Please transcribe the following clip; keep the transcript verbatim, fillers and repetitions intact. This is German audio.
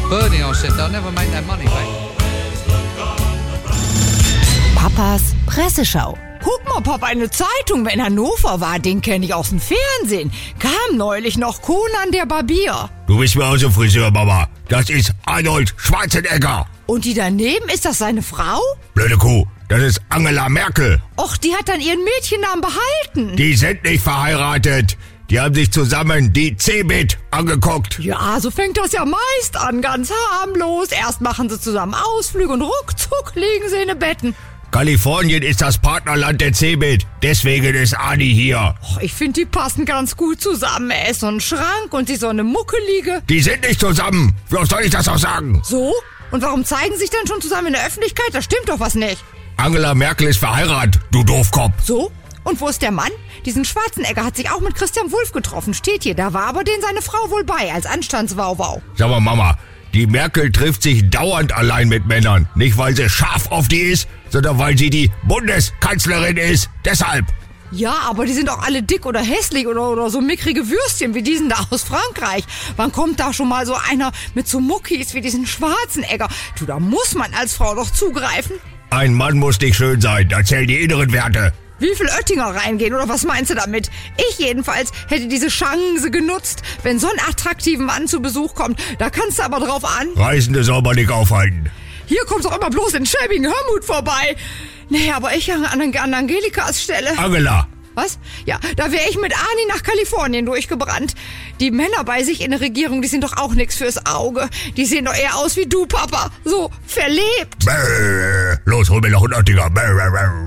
Bernie, I said, they'll never make that money back. Papas Presseschau. Guck mal, Papa, eine Zeitung in Hannover war, den kenne ich aus dem Fernsehen. Kam neulich noch Conan der Barbier. Du bist mir aus dem Friseur, Mama. Das ist Arnold Schwarzenegger. Und die daneben, ist das seine Frau? Blöde Kuh, das ist Angela Merkel. Och, die hat dann ihren Mädchennamen behalten. Die sind nicht verheiratet. Die haben sich zusammen die Cebit angeguckt. Ja, so fängt das ja meist an, ganz harmlos. Erst machen sie zusammen Ausflüge und ruckzuck liegen sie in den Betten. Kalifornien ist das Partnerland der Cebit. Deswegen ist Adi hier. Och, ich finde, die passen ganz gut zusammen. Er ist so ein Schrank und sie so eine Muckelige. Die sind nicht zusammen. Wie soll ich das auch sagen? So? Und warum zeigen sie sich dann schon zusammen in der Öffentlichkeit? Da stimmt doch was nicht. Angela Merkel ist verheiratet, du Doofkopf. So? Und wo ist der Mann? Diesen Schwarzenegger hat sich auch mit Christian Wulff getroffen. Steht hier, da war aber denen seine Frau wohl bei, als Anstandswauwau. Sag mal, Mama, die Merkel trifft sich dauernd allein mit Männern. Nicht, weil sie scharf auf die ist, sondern weil sie die Bundeskanzlerin ist. Deshalb. Ja, aber die sind auch alle dick oder hässlich oder, oder so mickrige Würstchen wie diesen da aus Frankreich. Wann kommt da schon mal so einer mit so Muckis wie diesen Schwarzenegger? Du, da muss man als Frau doch zugreifen. Ein Mann muss nicht schön sein, da zählen die inneren Werte. Wie viel Oettinger reingehen, oder was meinst du damit? Ich jedenfalls hätte diese Chance genutzt. Wenn so ein attraktiver Mann zu Besuch kommt, da kannst du aber drauf an. Reisende soll man nicht aufhalten. Hier kommt's auch immer bloß in schäbigen Hörmut vorbei. Nee, aber ich an, an, an Angelikas Stelle. Angela. Was? Ja, da wäre ich mit Ani nach Kalifornien durchgebrannt. Die Männer bei sich in der Regierung, die sind doch auch nix fürs Auge. Die sehen doch eher aus wie du, Papa. So, verlebt. Bäh. Los, hol mir noch einen Oettinger. Bäh, bäh, bäh.